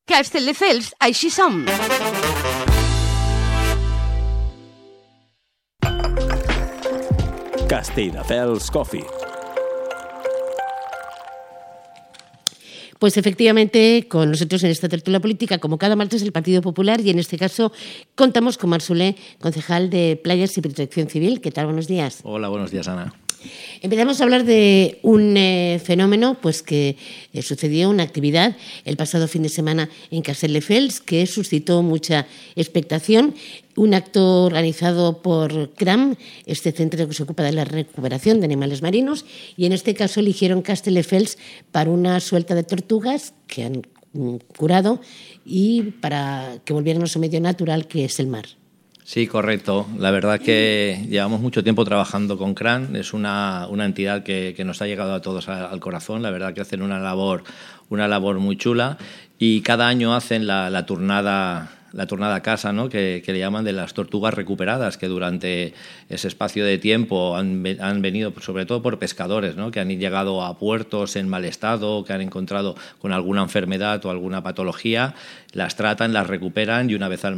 Castelldefels, així som. Castelldefels Coffee. Pues efectivamente, con nosotros en esta tertulia política, como cada martes, el Partido Popular, y en este caso contamos con Marc Soler, concejal de Playas y Protección Civil. ¿Qué tal? Buenos días. Hola, buenos días, Ana. Empezamos a hablar de un fenómeno pues que sucedió, una actividad el pasado fin de semana en Castelldefels que suscitó mucha expectación. Un acto organizado por CRAM, este centro que se ocupa de la recuperación de animales marinos, y en este caso eligieron Castelldefels para una suelta de tortugas que han curado y para que volvieran a su medio natural, que es el mar. Sí, correcto. La verdad que llevamos mucho tiempo trabajando con CRAM. Es una entidad que nos ha llegado a todos al corazón. La verdad que hacen una labor muy chula, y cada año hacen la turnada casa, ¿no? que le llaman, de las tortugas recuperadas, que durante ese espacio de tiempo han venido sobre todo por pescadores, ¿no? que han llegado a puertos en mal estado, que han encontrado con alguna enfermedad o alguna patología, las tratan, las recuperan y una vez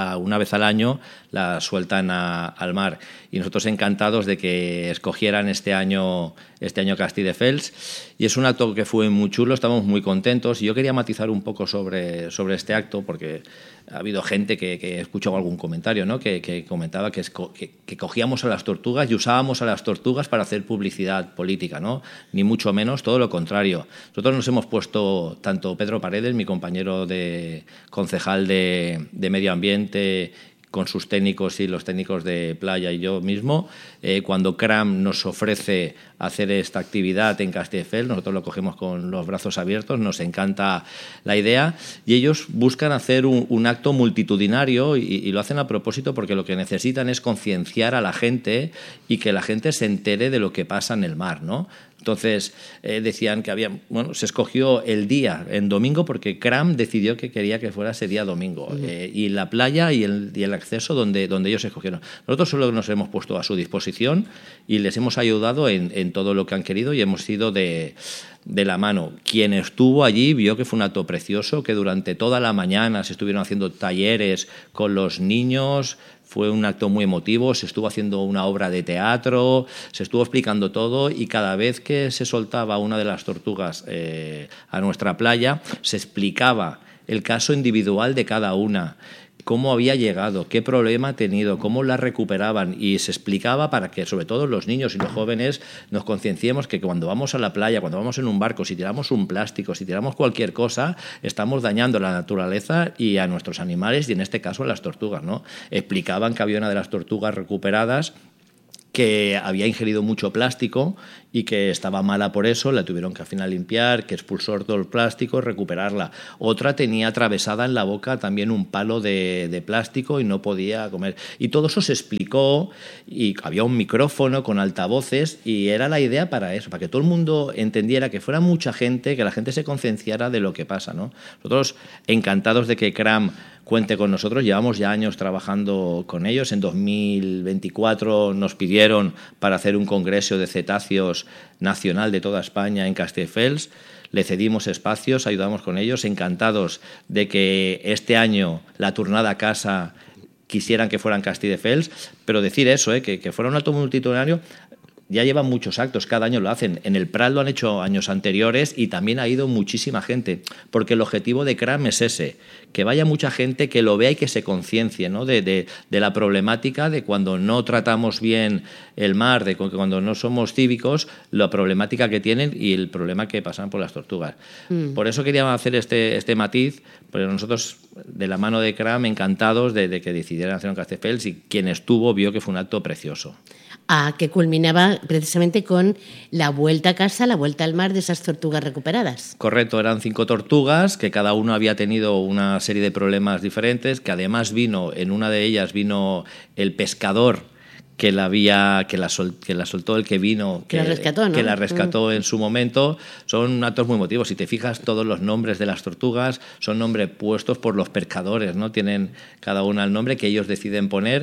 al año las sueltan al mar. Y nosotros encantados de que escogieran este año Castelldefels, y es un acto que fue muy chulo, estamos muy contentos, y yo quería matizar un poco sobre este acto, porque ha habido gente que he escuchado algún comentario, ¿no? que comentaba que cogíamos a las tortugas y usábamos a las tortugas para hacer publicidad política, ¿no? Ni mucho menos, todo lo contrario. Nosotros nos hemos puesto, tanto Pedro Paredes, mi compañero de concejal de Medio Ambiente, con sus técnicos y los técnicos de playa, y yo mismo, cuando CRAM nos ofrece hacer esta actividad en Castelldefels, nosotros lo cogemos con los brazos abiertos, nos encanta la idea, y ellos buscan hacer un acto multitudinario, y lo hacen a propósito porque lo que necesitan es concienciar a la gente y que la gente se entere de lo que pasa en el mar, ¿no? Entonces decían que se escogió el día en domingo porque CRAM decidió que quería que fuera ese día domingo, y la playa y el acceso donde ellos escogieron. Nosotros solo nos hemos puesto a su disposición y les hemos ayudado en todo lo que han querido, y hemos ido de la mano. Quien estuvo allí vio que fue un acto precioso, que durante toda la mañana se estuvieron haciendo talleres con los niños. Fue un acto muy emotivo, se estuvo haciendo una obra de teatro, se estuvo explicando todo, y cada vez que se soltaba una de las tortugas a nuestra playa, se explicaba el caso individual de cada una, cómo había llegado, qué problema ha tenido, cómo la recuperaban, y se explicaba para que sobre todo los niños y los jóvenes nos concienciemos que cuando vamos a la playa, cuando vamos en un barco, si tiramos un plástico, si tiramos cualquier cosa, estamos dañando a la naturaleza y a nuestros animales, y en este caso a las tortugas, ¿no? Explicaban que había una de las tortugas recuperadas que había ingerido mucho plástico y que estaba mala por eso, la tuvieron que al final limpiar, que expulsó todo el plástico y recuperarla. Otra tenía atravesada en la boca también un palo de plástico y no podía comer. Y todo eso se explicó, y había un micrófono con altavoces, y era la idea para eso, para que todo el mundo entendiera, que fuera mucha gente, que la gente se concienciara de lo que pasa, ¿no? Nosotros encantados de que CRAM cuente con nosotros, llevamos ya años trabajando con ellos. En 2024 nos pidieron para hacer un congreso de cetáceos nacional de toda España en Castelldefels. Le cedimos espacios, ayudamos con ellos, encantados de que este año la turnada casa quisieran que fueran Castelldefels, pero decir eso, que fuera un acto multitudinario. Ya llevan muchos actos, cada año lo hacen. En el Prat lo han hecho años anteriores, y también ha ido muchísima gente, porque el objetivo de CRAM es ese, que vaya mucha gente, que lo vea y que se conciencie, ¿no? de la problemática de cuando no tratamos bien el mar, de cuando no somos cívicos, la problemática que tienen y el problema que pasan por las tortugas. Por eso queríamos hacer este matiz, porque nosotros, de la mano de CRAM, encantados de que decidieran hacer un Castelldefels, y quien estuvo vio que fue un acto precioso. Que culminaba precisamente con la vuelta a casa, la vuelta al mar de esas tortugas recuperadas. Correcto, eran 5 tortugas, que cada uno había tenido una serie de problemas diferentes, que además en una de ellas vino el pescador que la soltó, el que vino, que la rescató, ¿no? Que la rescató en su momento. Son actos muy emotivos. Si te fijas, todos los nombres de las tortugas son nombres puestos por los pescadores, ¿no? Tienen cada una el nombre que ellos deciden poner.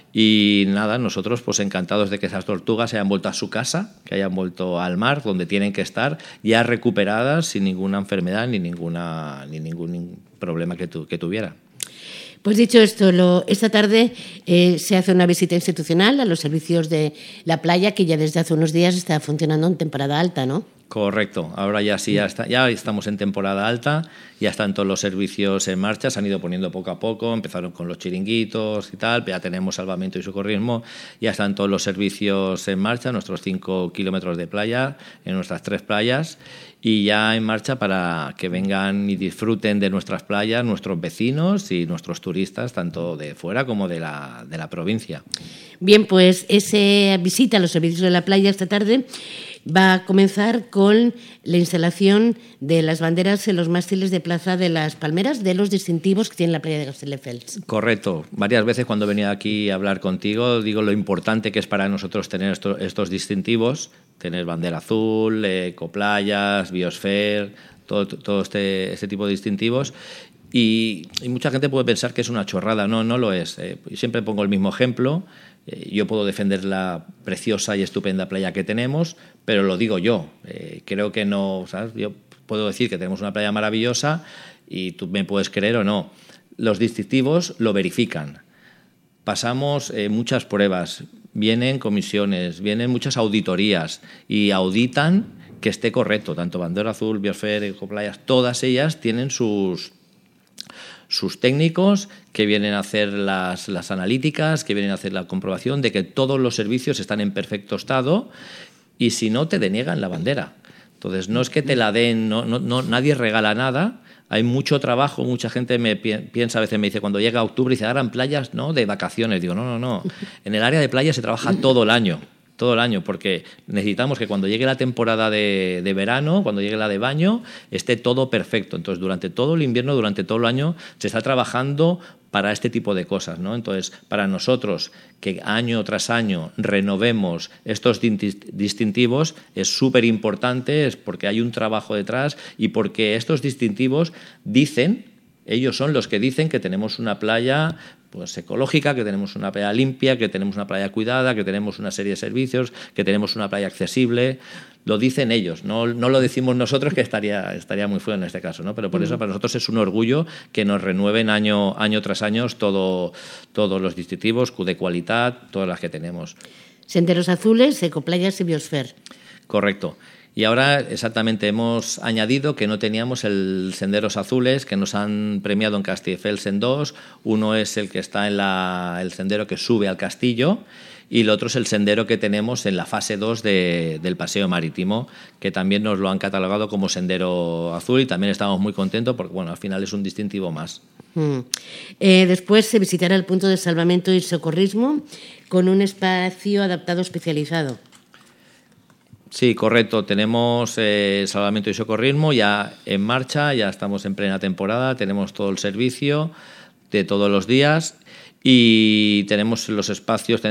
Y nada, nosotros pues encantados de que esas tortugas hayan vuelto a su casa, que hayan vuelto al mar, donde tienen que estar, ya recuperadas, sin ninguna enfermedad ni ningún problema que tuviera. Pues dicho esto, esta tarde se hace una visita institucional a los servicios de la playa, que ya desde hace unos días está funcionando en temporada alta, ¿no? Correcto, ahora ya sí, ya estamos en temporada alta, ya están todos los servicios en marcha, se han ido poniendo poco a poco, empezaron con los chiringuitos y tal, ya tenemos salvamento y socorrismo, ya están todos los servicios en marcha, nuestros 5 kilómetros de playa, en nuestras 3 playas, y ya en marcha para que vengan y disfruten de nuestras playas nuestros vecinos y nuestros turistas, tanto de fuera como de la provincia. Bien, pues esa visita a los servicios de la playa esta tarde va a comenzar con la instalación de las banderas en los mástiles de Plaza de las Palmeras, de los distintivos que tiene la playa de Castelldefels. Correcto. Varias veces cuando he venido aquí a hablar contigo digo lo importante que es para nosotros tener estos distintivos, tener bandera azul, ecoplayas, Biosphere, todo este tipo de distintivos. Y mucha gente puede pensar que es una chorrada. No lo es. Siempre pongo el mismo ejemplo. Yo puedo defender la preciosa y estupenda playa que tenemos, pero lo digo yo. Creo que no, ¿sabes? Yo puedo decir que tenemos una playa maravillosa y tú me puedes creer o no. Los distintivos lo verifican. Pasamos muchas pruebas, vienen comisiones, vienen muchas auditorías y auditan que esté correcto. Tanto bandera azul, Biosphere, ecoplayas, todas ellas tienen sus técnicos que vienen a hacer las analíticas, que vienen a hacer la comprobación de que todos los servicios están en perfecto estado, y si no, te deniegan la bandera. Entonces, no es que te la den, nadie regala nada. Hay mucho trabajo, mucha gente me piensa, a veces me dice, cuando llega octubre, dice, ahora en playas, ¿no?, de vacaciones. Digo, no. En el área de playa se trabaja todo el año, porque necesitamos que cuando llegue la temporada de verano, cuando llegue la de baño, esté todo perfecto. Entonces, durante todo el invierno, durante todo el año, se está trabajando para este tipo de cosas, ¿no? Entonces, para nosotros, que año tras año renovemos estos distintivos, es súper importante, es porque hay un trabajo detrás y porque estos distintivos ellos son los que dicen que tenemos una playa pues ecológica, que tenemos una playa limpia, que tenemos una playa cuidada, que tenemos una serie de servicios, que tenemos una playa accesible. Lo dicen ellos, no lo decimos nosotros, que estaría muy feo en este caso, ¿no? Pero por eso para nosotros es un orgullo que nos renueven año tras año todos los distintivos, de calidad, todas las que tenemos. Senderos azules, ecoplayas y Biosphere. Correcto. Y ahora exactamente hemos añadido que no teníamos el Senderos Azules, que nos han premiado en Castelldefels en 2. Uno es el que está en el sendero que sube al castillo, y el otro es el sendero que tenemos en la fase 2 del paseo marítimo, que también nos lo han catalogado como Sendero Azul, y también estamos muy contentos porque al final es un distintivo más. Después se visitará el punto de salvamento y socorrismo con un espacio adaptado especializado. Sí, correcto. Tenemos salvamento y socorrismo ya en marcha, ya estamos en plena temporada, tenemos todo el servicio de todos los días y tenemos los espacios.